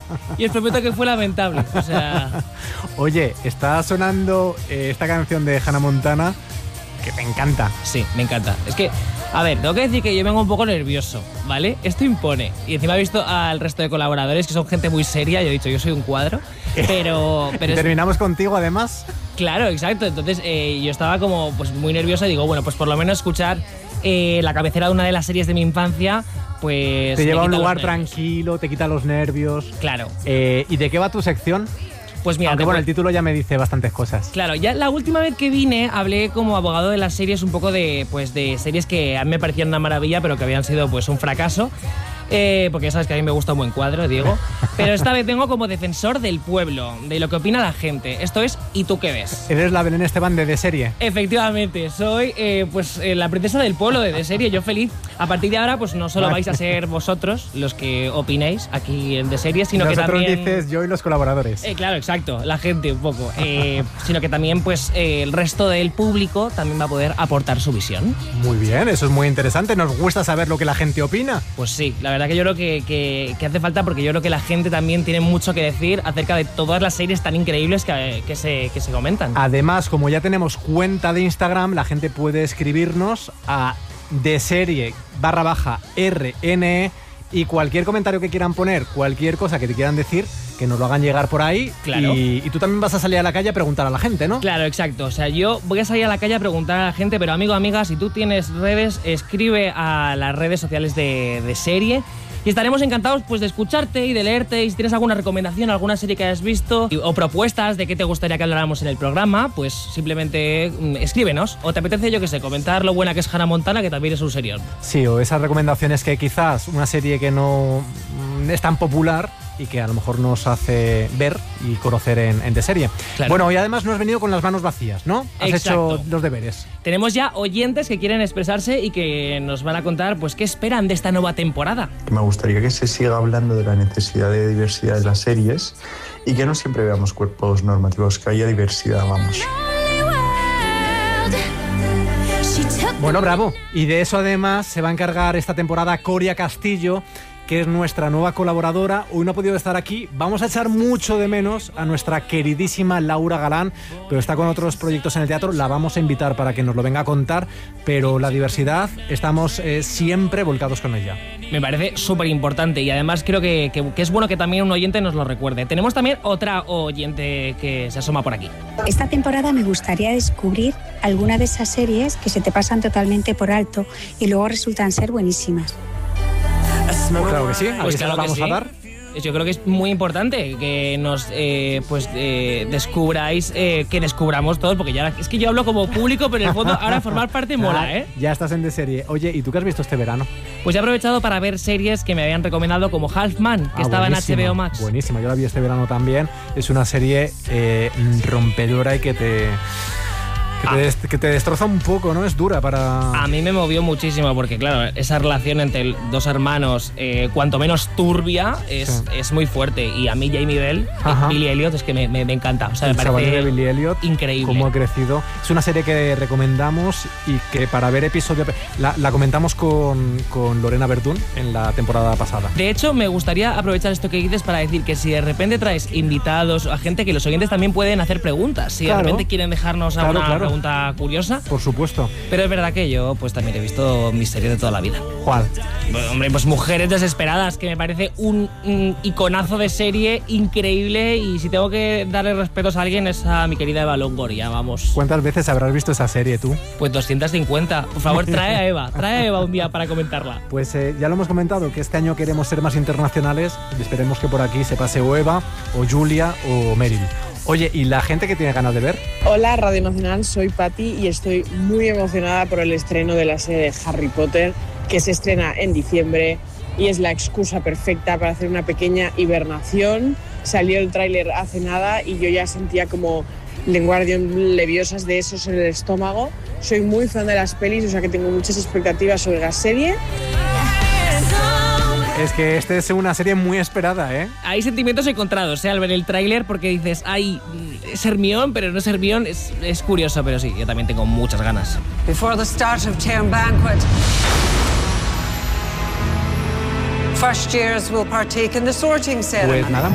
y os prometo que fue lamentable. O sea... Oye, está sonando esta canción de Hannah Montana que me encanta. Sí, me encanta. Es que, a ver, tengo que decir que yo vengo un poco nervioso, ¿vale? Esto impone. Y encima he visto al resto de colaboradores que son gente muy seria. Yo he dicho, yo soy un cuadro, pero ¿Y terminamos contigo además? Claro, exacto. Entonces yo estaba como pues muy nervioso y digo, bueno, pues por lo menos escuchar la cabecera de una de las series de mi infancia, pues... Te lleva a un lugar tranquilo, te quita los nervios. Claro. ¿Y de qué va tu sección? Pues mira, aunque bueno, el título ya me dice bastantes cosas. Claro, ya la última vez que vine hablé como abogado de las series un poco de series que a mí me parecían una maravilla, pero que habían sido pues un fracaso. Porque ya sabes que a mí me gusta un buen cuadro, Diego. Pero esta vez vengo como defensor del pueblo, de lo que opina la gente. Esto es ¿y tú qué ves? ¿Eres la Belén Esteban de serie? Efectivamente, soy la princesa del pueblo de serie. Yo feliz. A partir de ahora, pues no solo vais a ser vosotros los que opinéis aquí en de serie, sino nosotros que también... dices yo y los colaboradores. Claro, exacto, la gente un poco. Sino que también pues el resto del público también va a poder aportar su visión. Muy bien, eso es muy interesante. Nos gusta saber lo que la gente opina. Pues sí, la verdad que yo creo que hace falta, porque yo creo que la gente también tiene mucho que decir acerca de todas las series tan increíbles que se comentan. Además, como ya tenemos cuenta de Instagram, la gente puede escribirnos a deserie_RNE y cualquier comentario que quieran poner, cualquier cosa que te quieran decir, que nos lo hagan llegar por ahí. Claro. Y tú también vas a salir a la calle a preguntar a la gente, ¿no? Claro, exacto. O sea, yo voy a salir a la calle a preguntar a la gente, pero amigo, amiga, si tú tienes redes, escribe a las redes sociales de serie. Y estaremos encantados pues de escucharte y de leerte. Y si tienes alguna recomendación, alguna serie que hayas visto o propuestas de qué te gustaría que habláramos en el programa, pues simplemente escríbenos. O te apetece, yo qué sé, comentar lo buena que es Hannah Montana, que también es un serión. Sí, o esas recomendaciones que quizás una serie que no es tan popular y que a lo mejor nos hace ver y conocer en de serie. Claro. Bueno, y además no has venido con las manos vacías, ¿no? Has Exacto. hecho los deberes. Tenemos ya oyentes que quieren expresarse y que nos van a contar pues qué esperan de esta nueva temporada. Me gustaría que se siga hablando de la necesidad de diversidad de las series y que no siempre veamos cuerpos normativos, que haya diversidad, vamos. Bueno, bravo. Y de eso además se va a encargar esta temporada Coria Castillo, que es nuestra nueva colaboradora. Hoy no ha podido estar aquí. Vamos a echar mucho de menos a nuestra queridísima Laura Galán, pero está con otros proyectos en el teatro. La vamos a invitar para que nos lo venga a contar, pero la diversidad estamos siempre volcados con ella. Me parece súper importante y además creo que es bueno que también un oyente nos lo recuerde. Tenemos también otra oyente que se asoma por aquí. Esta temporada me gustaría descubrir alguna de esas series que se te pasan totalmente por alto y luego resultan ser buenísimas. Pues claro que sí, Pues claro claro que vamos sí. a dar. Yo creo que es muy importante que nos descubráis, que descubramos todos, porque ya es que yo hablo como público, pero en el fondo ahora formar parte mola, ¿eh? Ya estás en de serie. Oye, ¿y tú qué has visto este verano? Pues he aprovechado para ver series que me habían recomendado, como Half Man, que estaba buenísima, en HBO Max. Buenísima, yo la vi este verano también. Es una serie rompedora y que te destroza un poco, ¿no? Es dura para... A mí me movió muchísimo porque, claro, esa relación entre dos hermanos, cuanto menos turbia, es muy fuerte. Y a mí Jamie Bell, Billy Elliot, es que me encanta. O sea, me parece de Billy Elliot, increíble. Cómo ha crecido. Es una serie que recomendamos y que para ver episodio... La comentamos con Lorena Verdún en la temporada pasada. De hecho, me gustaría aprovechar esto que dices para decir que si de repente traes invitados a gente, que los oyentes también pueden hacer preguntas. Si de repente quieren dejarnos alguna pregunta curiosa. Por supuesto. Pero es verdad que yo pues también he visto mis series de toda la vida. ¿Cuál? Bueno, hombre, pues Mujeres Desesperadas, que me parece un iconazo de serie increíble, y si tengo que darle respetos a alguien es a mi querida Eva Longoria, vamos. ¿Cuántas veces habrás visto esa serie tú? Pues 250. Por favor, trae a Eva un día para comentarla. Pues ya lo hemos comentado, que este año queremos ser más internacionales y esperemos que por aquí se pase o Eva, o Julia, o Meryl. Oye, ¿y la gente que tiene ganas de ver? Hola, Radio Nacional, soy Patti y estoy muy emocionada por el estreno de la serie de Harry Potter, que se estrena en diciembre y es la excusa perfecta para hacer una pequeña hibernación. Salió el tráiler hace nada y yo ya sentía como lenguardión leviosas de esos en el estómago. Soy muy fan de las pelis, o sea que tengo muchas expectativas sobre la serie. Es que esta es una serie muy esperada, ¿eh? Hay sentimientos encontrados, al ver el tráiler, porque dices, ay, es Hermione, pero no es Hermione, es curioso, pero sí, yo también tengo muchas ganas. Before the start of term banquet, first years will partake in the sorting ceremony. Pues nada,